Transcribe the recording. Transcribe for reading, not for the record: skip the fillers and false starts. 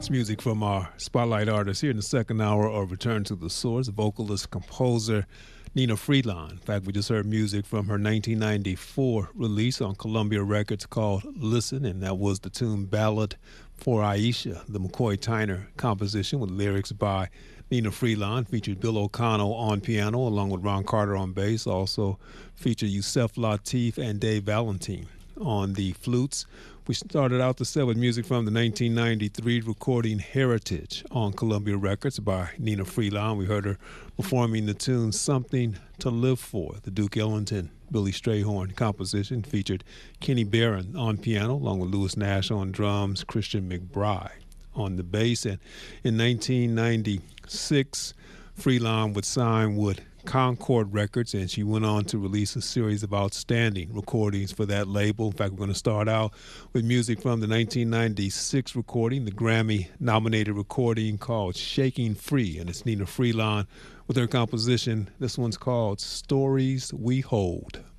Music from our spotlight artist here in the second hour of Return to the Source, vocalist, composer Nina Freelon. In fact, we just heard music from her 1994 release on Columbia Records called Listen, and that was the tune Ballad for Aisha, the McCoy Tyner composition with lyrics by Nina Freelon. Featured Bill O'Connell on piano along with Ron Carter on bass. Also featured Yusef Lateef and Dave Valentine on the flutes. We started out the set with music from the 1993 recording Heritage on Columbia Records by Nina Freelon. We heard her performing the tune Something to Live For, the Duke Ellington, Billy Strayhorn composition. Featured Kenny Barron on piano along with Louis Nash on drums, Christian McBride on the bass. And in 1996, Freelon would sign with Concord Records, and she went on to release a series of outstanding recordings for that label. In fact, we're going to start out with music from the 1996 recording, the Grammy-nominated recording called Shaking Free, and it's Nina Freelon with her composition. This one's called Stories We Hold.